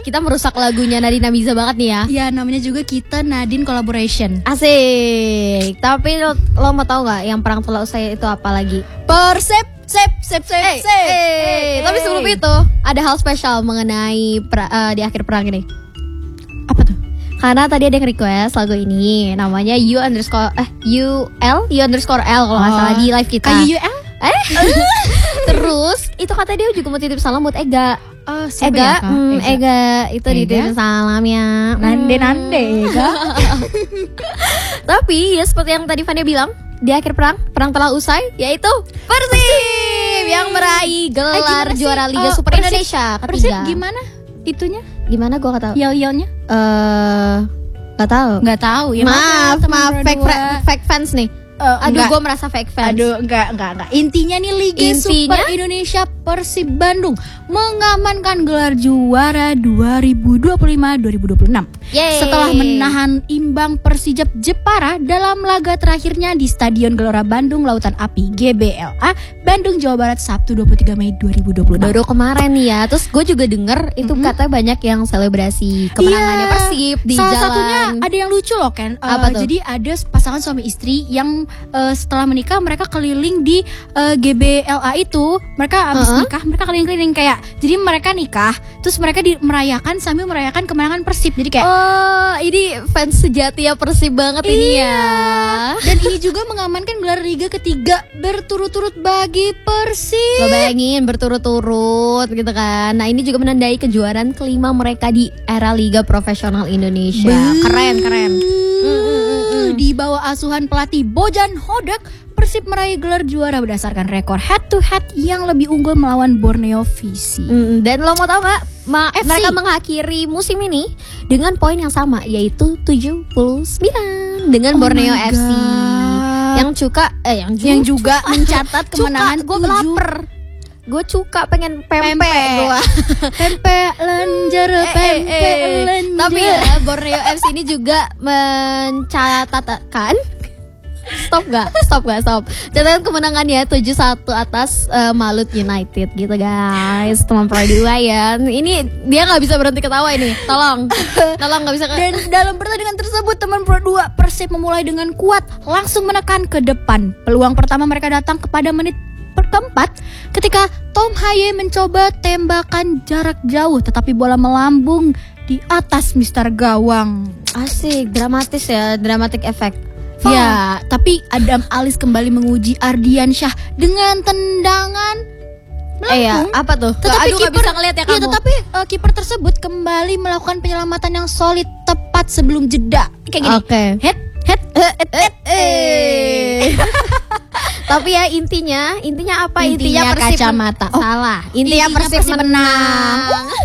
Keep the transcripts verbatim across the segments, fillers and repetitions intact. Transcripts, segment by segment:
Kita merusak lagunya Nadine Amiza banget nih ya. Ya namanya juga kita Nadine Collaboration. Asik. Tapi lo, lo mau tahu nggak yang perang telah usai itu apa lagi? Persep, sep, sep, sep, Eh, sep. eh, Eh, Tapi eh. sebelum itu ada hal spesial mengenai pra- eh, di akhir perang ini. Apa tuh? Karena tadi ada yang request lagu ini, namanya U underscore eh U L U underscore L kalau nggak Oh. salah di live kita. Kayu U L? Eh, terus itu kata dia juga mau titip salam buat Ega. Oh, siapa Ega, ya, Kak? hmm, Ega. itu Ega? dititip salam ya. Nande Hmm. nande, Ega. Tapi ya seperti yang tadi Fania bilang, di akhir perang, perang telah usai, yaitu Persib yang meraih gelar Eh, gimana sih? juara Liga Oh, Super Persib- Indonesia Persib ketiga. gimana itunya? Gimana gua gak tahu. Yel-yelnya? Eh, gak tahu. Nggak tahu ya. maaf, teman maaf, fake, berdua. fra- fake fans nih. Eh, Aduh, enggak. gue merasa fake fans. Aduh, enggak, enggak, enggak. Intinya nih Liga Intinya? Super Indonesia Persib Bandung mengamankan gelar juara dua ribu dua puluh lima dua ribu dua puluh enam. Yeay. Setelah menahan imbang Persijap Jepara dalam laga terakhirnya di Stadion Gelora Bandung Lautan Api G B L A Bandung Jawa Barat Sabtu dua puluh tiga Mei dua ribu dua puluh enam. Baru kemarin nih ya. Terus gue juga denger itu Mm-mm. katanya banyak yang selebrasi kemenangannya Iya, Persib di salah jalan. satunya ada yang lucu loh Ken. Eh, Apa tuh? Jadi ada pasangan suami istri yang eh, setelah menikah mereka keliling di eh, G B L A itu. Mereka habis Uh-uh. nikah mereka keliling-keliling kayak. Jadi mereka nikah terus mereka di, merayakan sambil merayakan kemenangan Persib. Jadi kayak Oh, ini fans sejati ya Persib banget ini ya. dan ini juga mengamankan gelar Liga ketiga berturut-turut bagi Persib. Lo bayangin berturut-turut gitu kan. Nah ini juga menandai kejuaraan kelima mereka di era Liga Profesional Indonesia. Keren, keren. Mm, mm, mm, mm. Di bawah asuhan pelatih Bojan Hodak, Persib meraih gelar juara berdasarkan rekor head to head yang lebih unggul melawan Borneo V C. Mm, dan lo mau tahu nggak? Ma- F C. mereka mengakhiri musim ini dengan poin yang sama, yaitu tujuh puluh sembilan dengan Oh Borneo my F C. God. Yang cuka eh yang, Yang juga mencatat kemenangan gue tujuh. lapar. Gue cuka pengen pempek Pempek. gua. Pempek lenjer, Eh, eh, pempek eh. lenjer. Tapi ya Borneo F C ini juga mencatatkan Stop gak? Stop gak? Stop. Catatan kemenangannya tujuh satu atas uh, Malut United gitu guys. Teman Pro dua ya. Ini dia gak bisa berhenti ketawa ini. Tolong. Tolong gak bisa. Dan dalam pertandingan tersebut teman Pro dua Persib memulai dengan kuat, langsung menekan ke depan. Peluang pertama mereka datang kepada menit per- keempat ketika Tom Haye mencoba tembakan jarak jauh tetapi bola melambung di atas mister Gawang. Asik, dramatis ya, dramatic effect. Ya, tapi Adam Alis kembali menguji Ardiansyah dengan tendangan Eh ya, melengkung. apa tuh? Tetapi Aduh, gak kiper bisa ngeliat ya iya, kamu. tetapi uh, kiper tersebut kembali melakukan penyelamatan yang solid tepat sebelum jeda. Kayak gini. Oke. Head, head, Eh, eh, eh. Tapi ya intinya, intinya apa? Intinya Persib kacamata. men- Oh, salah. Intinya, intinya Persib, Persib menang.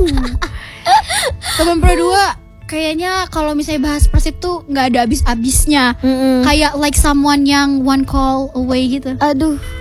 Teman Pro dua kayaknya kalau misalnya bahas Persib tuh nggak ada habis-habisnya. Mm-mm. Kayak like someone yang one call away gitu. Aduh,